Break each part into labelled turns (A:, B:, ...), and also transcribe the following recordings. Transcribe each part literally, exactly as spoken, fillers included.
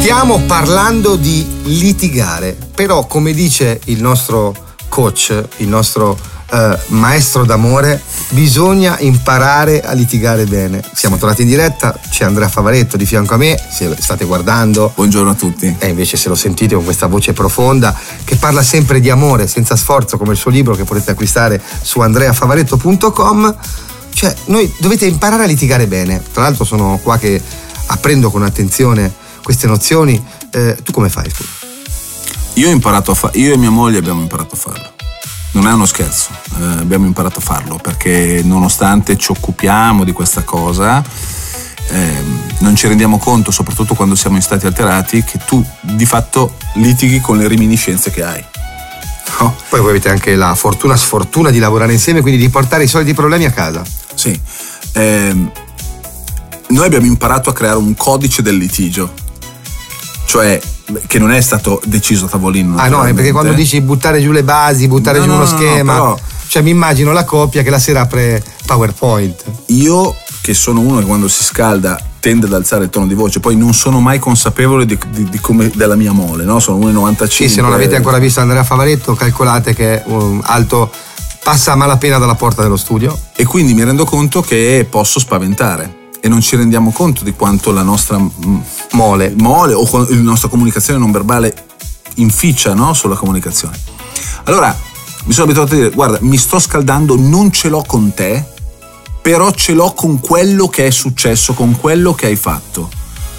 A: Stiamo parlando di litigare, però come dice il nostro coach, il nostro eh, maestro d'amore, bisogna imparare a litigare bene. Siamo tornati in diretta, c'è Andrea Favaretto di fianco a me, se state guardando.
B: Buongiorno a tutti.
A: E invece se lo sentite con questa voce profonda che parla sempre di amore senza sforzo, come il suo libro che potete acquistare su andrea favaretto punto com. Cioè, noi dovete imparare a litigare bene. Tra l'altro sono qua che apprendo con attenzione queste nozioni. Eh, tu come fai?
B: Io ho imparato a fa- io e mia moglie abbiamo imparato a farlo. Non è uno scherzo, eh, abbiamo imparato a farlo perché nonostante ci occupiamo di questa cosa, eh, non ci rendiamo conto, soprattutto quando siamo in stati alterati, che tu di fatto litighi con le reminiscenze che hai.
A: No? Poi voi avete anche la fortuna sfortuna di lavorare insieme, quindi di portare i soliti problemi a casa.
B: Sì. Eh, noi abbiamo imparato a creare un codice del litigio, cioè che non è stato deciso a tavolino.
A: Ah no, è perché quando dici buttare giù le basi, buttare no, giù uno no, schema, no, però, cioè mi immagino la coppia che la sera apre PowerPoint.
B: Io che sono uno che quando si scalda tende ad alzare il tono di voce, poi non sono mai consapevole di, di, di come della mia mole, no? Sono uno virgola novantacinque.
A: Sì, se non avete ancora visto Andrea Favaretto, calcolate che um, alto passa a malapena dalla porta dello studio.
B: E quindi mi rendo conto che posso spaventare e non ci rendiamo conto di quanto la nostra mole, mole o la nostra comunicazione non verbale inficia, no? Sulla comunicazione. Allora mi sono abituato a dire: guarda, mi sto scaldando, non ce l'ho con te, però ce l'ho con quello che è successo, con quello che hai fatto,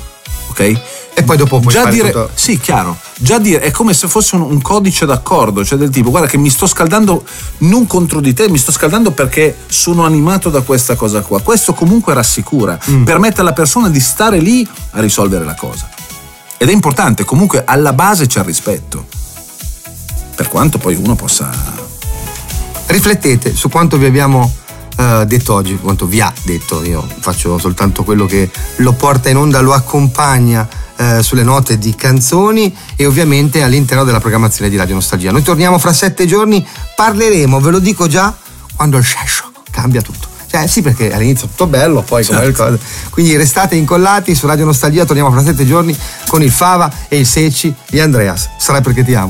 B: ok?
A: E poi dopo puoi
B: già
A: fare
B: dire
A: tutto.
B: Sì, chiaro, già dire è come se fosse un, un codice d'accordo, cioè del tipo: guarda che mi sto scaldando non contro di te, mi sto scaldando perché sono animato da questa cosa qua. Questo comunque rassicura, mm. permette alla persona di stare lì a risolvere la cosa, ed è importante. Comunque alla base c'è il rispetto, per quanto poi uno possa.
A: Riflettete su quanto vi abbiamo Uh, detto oggi, quanto vi ha detto. Io faccio soltanto quello che lo porta in onda, lo accompagna uh, sulle note di canzoni e ovviamente all'interno della programmazione di Radio Nostalgia. Noi torniamo fra sette giorni, parleremo, ve lo dico già, quando il sesso cambia tutto. Cioè sì, perché all'inizio tutto bello, poi certo. Come cose. Quindi restate incollati su Radio Nostalgia, torniamo fra sette giorni con il Fava e il Secci di Andreas. Sarai perché ti amo.